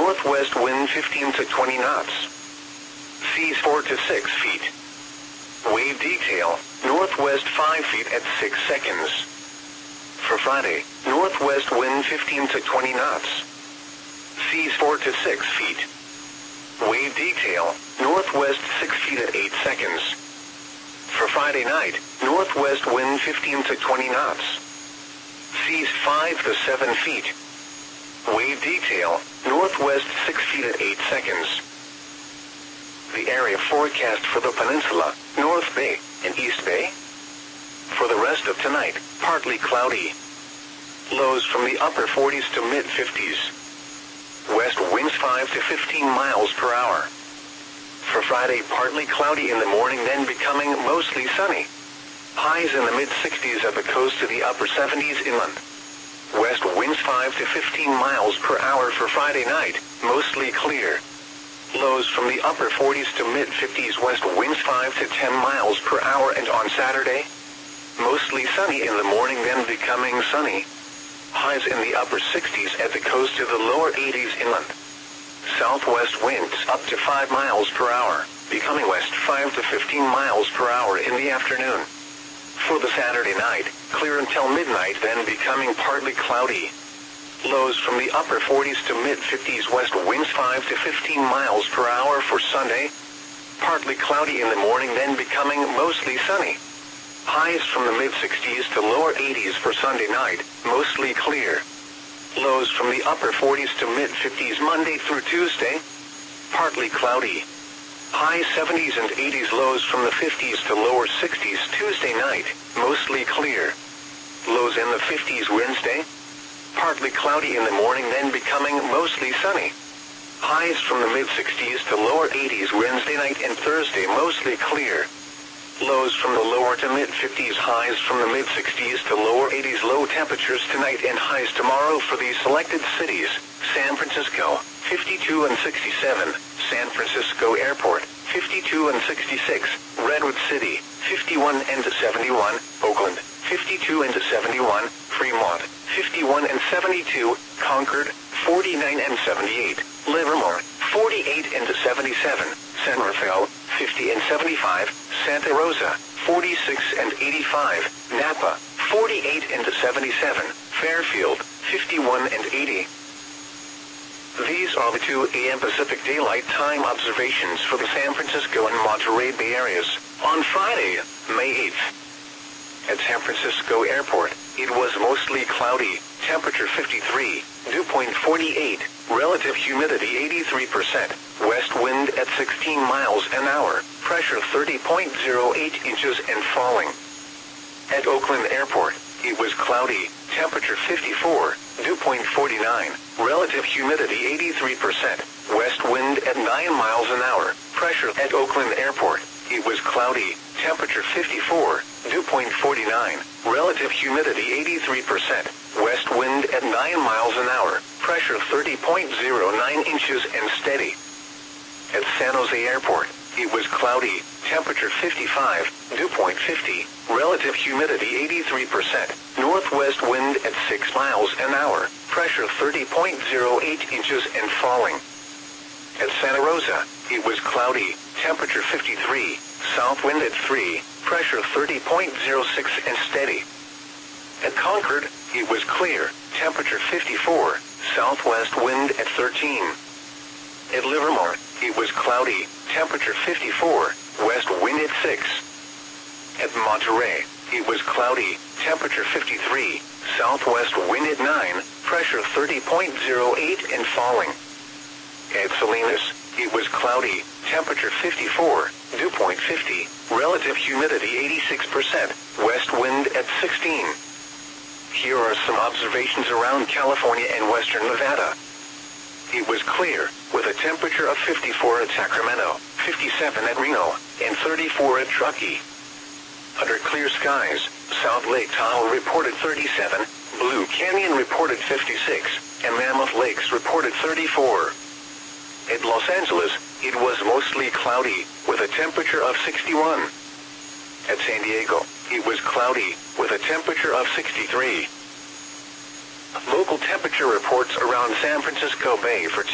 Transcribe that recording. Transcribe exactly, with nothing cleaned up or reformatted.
northwest wind fifteen to twenty knots. Seas four to six feet. Wave detail, northwest five feet at six seconds. For Friday, northwest wind fifteen to twenty knots. Seas four to six feet. Wave detail, northwest six feet at eight seconds. For Friday night, northwest wind fifteen to twenty knots. Seas five to seven feet. Wave detail, northwest six feet at eight seconds. The area forecast for the peninsula, North Bay, and East Bay. For the rest of tonight, partly cloudy. Lows from the upper forties to mid fifties. West winds five to fifteen miles per hour. For Friday, partly cloudy in the morning, then becoming mostly sunny. Highs in the mid sixties at the coast to the upper seventies inland. West winds five to fifteen miles per hour for Friday night, mostly clear. Lows from the upper forties to mid fifties. West winds five to ten miles per hour, and on Saturday, mostly sunny in the morning, then becoming sunny. Highs in the upper sixties at the coast to the lower eighties inland. Southwest winds up to five miles per hour, becoming west five to fifteen miles per hour in the afternoon. For the Saturday night, clear until midnight, then becoming partly cloudy. Lows from the upper forties to mid fifties. West winds five to fifteen miles per hour for Sunday. Partly cloudy in the morning, then becoming mostly sunny. Highs from the mid sixties to lower eighties for Sunday night, mostly clear. Lows from the upper forties to mid fifties Monday through Tuesday. Partly cloudy. High seventies and eighties. Lows from the fifties to lower sixties Tuesday night, mostly clear. Lows in the fifties Wednesday. Partly cloudy in the morning, then becoming mostly sunny. Highs from the mid sixties to lower eighties Wednesday night and Thursday, mostly clear. Lows from the lower to mid fifties. Highs from the mid sixties to lower eighties. Low temperatures tonight and highs tomorrow for these selected cities: San Francisco, fifty-two and sixty-seven, San Francisco Airport, fifty-two and sixty-six, Redwood City, fifty-one and seventy-one, Oakland, fifty-two and seventy-one, Fremont, fifty-one and seventy-two, Concord, forty-nine and seventy-eight, Livermore, forty-eight and seventy-seven, San Rafael, fifty and seventy-five, Santa Rosa, forty-six and eighty-five, Napa, forty-eight and seventy-seven, Fairfield, fifty-one and eighty. These are the two A M Pacific Daylight Time observations for the San Francisco and Monterey Bay areas on Friday, May eighth. At San Francisco Airport, it was mostly cloudy, temperature fifty-three, dew point forty-eight, relative humidity eighty-three percent, west wind at sixteen miles an hour, pressure thirty point zero eight inches and falling. At Oakland Airport, it was cloudy, temperature fifty-four, dew point forty-nine, relative humidity eighty-three percent, west wind at nine miles an hour, pressure. At Oakland Airport, it was cloudy, temperature fifty-four, dew point forty-nine, relative humidity eighty-three percent, west wind at nine miles an hour, pressure thirty point zero nine inches and steady. At San Jose Airport, it was cloudy, temperature fifty-five, dew point fifty, relative humidity eighty-three percent, northwest wind at six miles an hour, pressure thirty point zero eight inches and falling. At Santa Rosa, it was cloudy, temperature fifty-three, south wind at three, pressure thirty point zero six and steady. At Concord, it was clear, temperature fifty-four, southwest wind at thirteen. At Livermore, it was cloudy, temperature fifty-four, west wind at six. At Monterey, it was cloudy, temperature fifty-three, southwest wind at nine, pressure thirty point zero eight and falling. At Salinas, it was cloudy, temperature fifty-four, dew point fifty, relative humidity eighty-six percent, west wind at sixteen. Here are some observations around California and western Nevada. It was clear, with a temperature of fifty-four at Sacramento, fifty-seven at Reno, and thirty-four at Truckee. Under clear skies, South Lake Tahoe reported thirty-seven, Blue Canyon reported fifty-six, and Mammoth Lakes reported thirty-four. At Los Angeles, it was mostly cloudy, with a temperature of sixty-one. At San Diego, it was cloudy, with a temperature of sixty-three. Local temperature reports around San Francisco Bay for